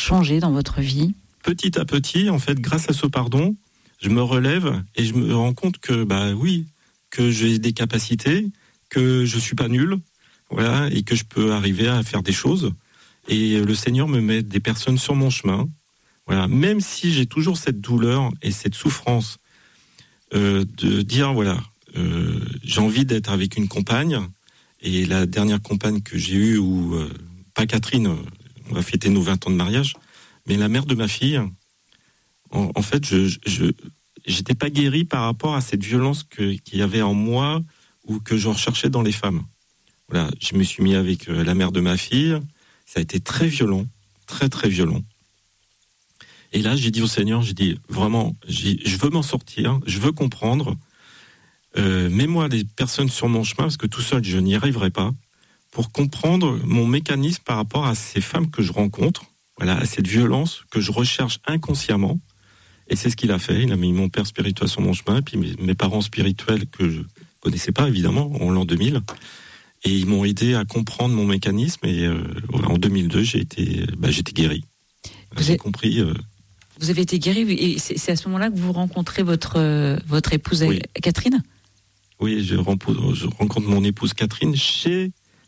changé dans votre vie ? Petit à petit, en fait, grâce à ce pardon, je me relève et je me rends compte que, que j'ai des capacités, que je suis pas nul, voilà, et que je peux arriver à faire des choses. Et le Seigneur me met des personnes sur mon chemin, voilà. Même si j'ai toujours cette douleur et cette souffrance de dire, j'ai envie d'être avec une compagne. Et la dernière compagne que j'ai eue, pas Catherine, on va fêter nos 20 ans de mariage, mais la mère de ma fille, en fait, je j'étais pas guéri par rapport à cette violence qu'il y avait en moi ou que je recherchais dans les femmes. Voilà, je me suis mis avec la mère de ma fille. Ça a été très violent, très très violent. Et là, j'ai dit au Seigneur, vraiment, je veux m'en sortir, je veux comprendre. Mets-moi des personnes sur mon chemin, parce que tout seul, je n'y arriverai pas, pour comprendre mon mécanisme par rapport à ces femmes que je rencontre, voilà, à cette violence que je recherche inconsciemment. Et c'est ce qu'il a fait. Il a mis mon père spirituel sur mon chemin, et puis mes parents spirituels que je connaissais pas, évidemment, en l'an 2000. Et ils m'ont aidé à comprendre mon mécanisme. Et en 2002, j'ai été guéri. J'ai compris. Vous avez été guéri, et c'est à ce moment-là que vous rencontrez votre épouse, oui. Catherine ? Oui, je rencontre mon épouse Catherine chez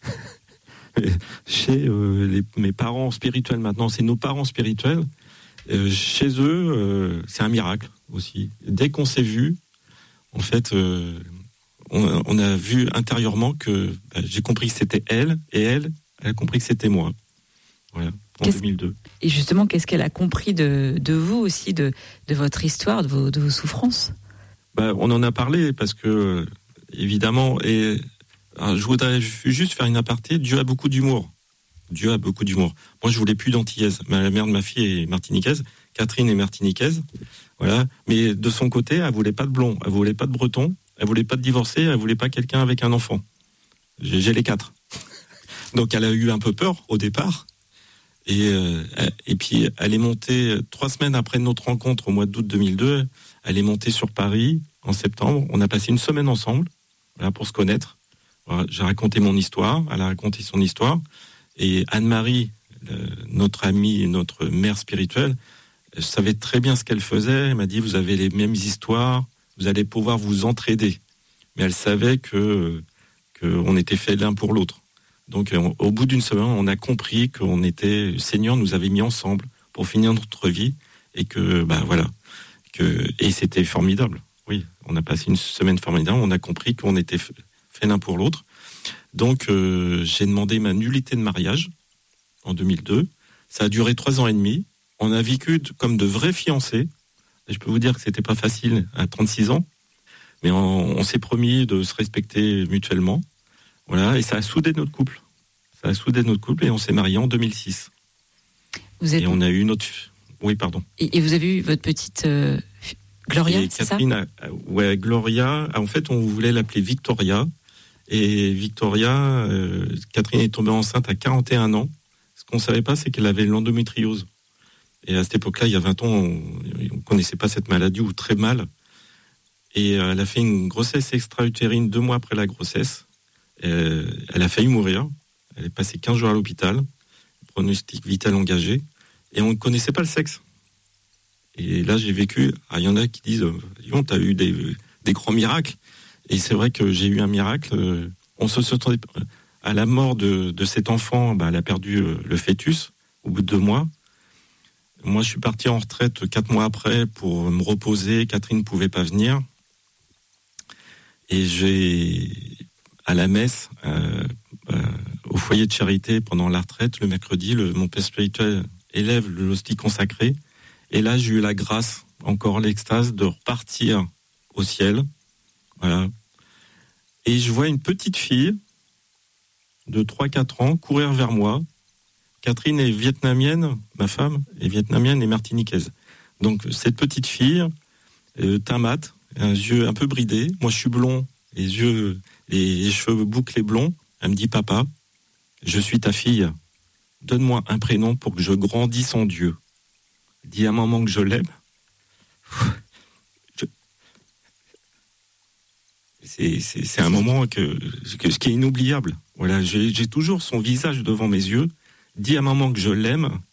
mes parents spirituels maintenant. C'est nos parents spirituels. Chez eux, c'est un miracle aussi. Dès qu'on s'est vu, en fait, on a vu intérieurement que j'ai compris que c'était elle, et elle a compris que c'était moi. Voilà, en 2002. Et justement, qu'est-ce qu'elle a compris de vous aussi, de votre histoire, de vos souffrances ? On en a parlé parce que, évidemment, je voudrais juste faire une aparté. Dieu a beaucoup d'humour. Moi, je voulais plus d'antillaise. La mère de ma fille est martiniquaise. Catherine est martiniquaise. Voilà. Mais de son côté, elle voulait pas de blond. Elle voulait pas de breton. Elle voulait pas de divorcé. Elle voulait pas quelqu'un avec un enfant. J'ai les 4. Donc, elle a eu un peu peur au départ. Et puis, elle est montée 3 semaines après notre rencontre au mois d'août 2002. Elle est montée sur Paris en septembre. On a passé une semaine ensemble, voilà, pour se connaître. Voilà, j'ai raconté mon histoire. Elle a raconté son histoire. Et Anne-Marie, notre amie, notre mère spirituelle, savait très bien ce qu'elle faisait. Elle m'a dit, vous avez les mêmes histoires, vous allez pouvoir vous entraider. Mais elle savait qu'on était faits l'un pour l'autre. Donc, au bout d'une semaine, on a compris le Seigneur nous avait mis ensemble pour finir notre vie. Et et c'était formidable. Oui, on a passé une semaine formidable. On a compris qu'on était faits l'un pour l'autre. Donc, j'ai demandé ma nullité de mariage en 2002. Ça a duré 3 ans et demi. On a vécu comme de vrais fiancés. Et je peux vous dire que c'était pas facile à 36 ans. Mais on s'est promis de se respecter mutuellement. Voilà. Et ça a soudé notre couple. Et on s'est mariés en 2006. Et on a eu notre... Oui, pardon. Et vous avez eu votre petite Gloria, et c'est Catherine, ça Gloria. En fait, on voulait l'appeler Victoria. Et Victoria, Catherine est tombée enceinte à 41 ans. Ce qu'on ne savait pas, c'est qu'elle avait l'endométriose. Et à cette époque-là, il y a 20 ans, on ne connaissait pas cette maladie, ou très mal. Et elle a fait une grossesse extra-utérine 2 mois après la grossesse. Elle a failli mourir. Elle est passée 15 jours à l'hôpital. Pronostic vital engagé. Et on ne connaissait pas le sexe. Et là, j'ai vécu... il y en a qui disent, tu as eu des grands miracles. Et c'est vrai que j'ai eu un miracle. On se sentait à la mort de cet enfant. Elle a perdu le fœtus au bout de 2 mois. Moi, je suis parti en retraite 4 mois après pour me reposer. Catherine ne pouvait pas venir. Et à la messe, au foyer de charité, pendant la retraite, le mercredi, mon père spirituel élève l'hostie consacrée. Et là, j'ai eu la grâce, encore l'extase, de repartir au ciel. Voilà. Et je vois une petite fille de 3-4 ans courir vers moi. Catherine est vietnamienne, ma femme est vietnamienne et martiniquaise. Donc cette petite fille, teint mat, un yeux un peu bridés. Moi je suis blond, les cheveux bouclés blonds. Elle me dit, papa, je suis ta fille. Donne-moi un prénom pour que je grandisse en Dieu. Dis à maman que je l'aime. C'est un moment ce qui est inoubliable. Voilà, j'ai toujours son visage devant mes yeux. Dis à maman que je l'aime